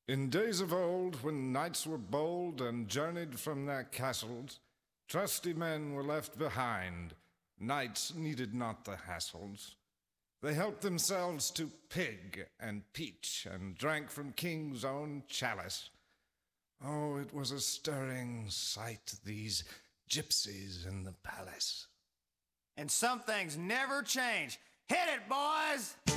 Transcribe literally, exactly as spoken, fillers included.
In days of old, when knights were bold and journeyed from their castles, trusty men were left behind. Knights needed not the hassles. They helped themselves to pig and peach and drank from king's own chalice. Oh, it was a stirring sight, these gypsies in the palace. And some things never change. Hit it, boys!